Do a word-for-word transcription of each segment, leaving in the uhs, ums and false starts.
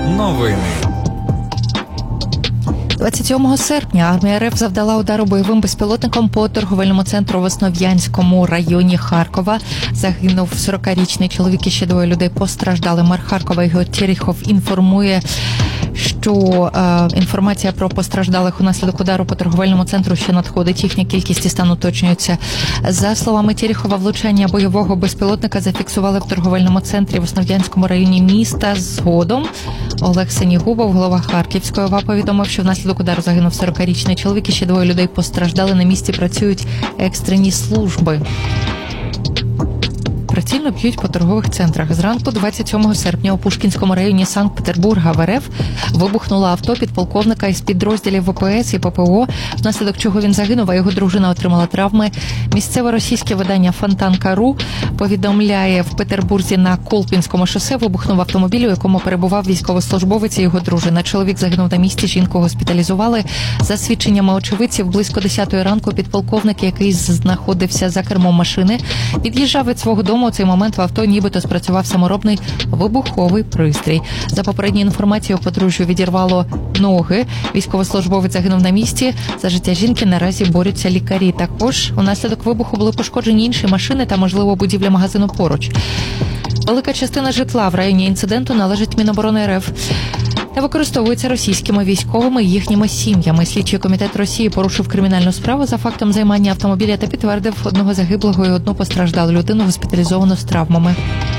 Новини. двадцять сьомого серпня армія РФ завдала удару бойовим безпілотником по торговельному центру в Основ'янському районі Харкова. Загинув сорокарічний чоловік і ще двоє людей постраждали. Мер Харкова Ігор Терехов інформує, що е, інформація про постраждалих унаслідок удару по торговельному центру ще надходить. Їхня кількість і стан уточнюється. За словами Терехова, влучання бойового безпілотника зафіксували в торговельному центрі в Основ'янському районі міста. Згодом Олег Сенігубов, голова Харківської ОВА, повідомив, що внаслідок удару загинув сорокарічний чоловік і ще двоє людей постраждали. На місці працюють екстрені служби. Прицільно б'ють по торгових центрах. Зранку двадцять сьомого серпня у Пушкінському районі Санкт-Петербурга в РФ вибухнуло авто підполковника із підрозділів ВПС і ППО, внаслідок чого він загинув, а його дружина отримала травми. Місцеве російське видання Фонтанка.ру повідомляє, в Петербурзі на Колпінському шосе вибухнув автомобіль, у якому перебував військовослужбовець і його дружина. Чоловік загинув на місці, жінку госпіталізували. За свідченнями очевидців, близько десятої ранку підполковник, який знаходився за кермом машини, під'їжджав від свого дому. У цей момент в авто нібито спрацював саморобний вибуховий пристрій. За попередньою інформацією, подружжю відірвало ноги. Військовослужбовець загинув на місці. За життя жінки наразі борються лікарі. Також унаслідок вибуху були пошкоджені інші машини та, можливо, будівля магазину поруч. Велика частина житла в районі інциденту належить Міноборони РФ та використовується російськими військовими і їхніми сім'ями. Слідчий комітет Росії порушив кримінальну справу за фактом займання автомобіля та підтвердив одного загиблого і одну постраждалу людину, госпіталізовану з травмами.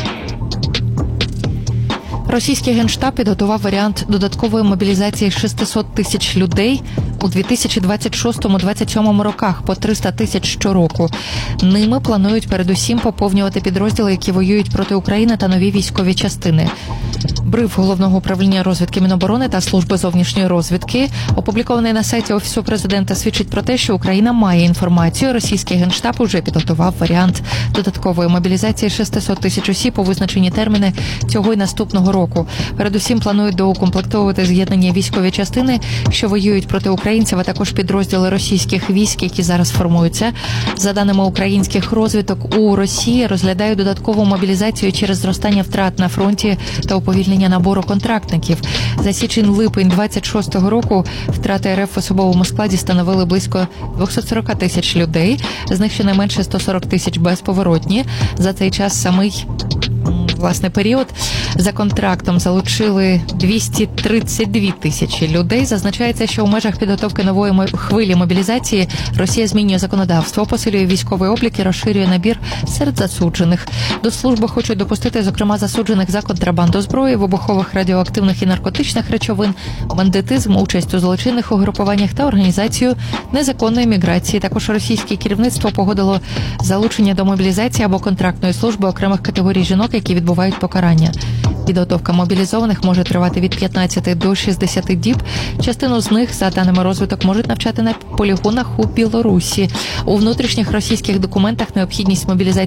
Російський Генштаб підготував варіант додаткової мобілізації шістсот тисяч людей у дві тисячі двадцять шостому - двадцять сьомому роках, по триста тисяч щороку. Ними планують передусім поповнювати підрозділи, які воюють проти України, та нові військові частини. Бриф Головного управління розвідки Міноборони та Служби зовнішньої розвідки, опублікований на сайті Офісу Президента, свідчить про те, що Україна має інформацію. Російський Генштаб уже підготував варіант додаткової мобілізації шістсот тисяч осіб у визначені терміни цього і наступного року. Передусім планують доукомплектовувати з'єднані військові частини, що воюють проти українців, а також підрозділи російських військ, які зараз формуються. За даними українських розвідок, у Росії розглядають додаткову мобілізацію через зростання втрат на фронті та уповільнення набору контрактників. За січень-липень двадцять шостого року втрати РФ в особовому складі становили близько двісті сорок тисяч людей, з них щонайменше сто сорок тисяч безповоротні. За цей час самий власне період за контрактом залучили двісті тридцять дві тисячі людей. Зазначається, що у межах підготовки нової хвилі мобілізації Росія змінює законодавство, посилює військовий облік і розширює набір серед засуджених. До служби хочуть допустити, зокрема, засуджених за контрабанду зброї, вибухових, радіоактивних і наркотичних речовин, бандитизм, участь у злочинних угрупуваннях та організацію незаконної міграції. Також російське керівництво погодило залучення до мобілізації або контрактної служби окремих категорій жінок, які відбувають покарання. Підготовка мобілізованих може тривати від п'ятнадцяти до шістдесяти діб. Частину з них, за даними розвиток, можуть навчати на полігонах у Білорусі. У внутрішніх російських документах необхідність мобілізації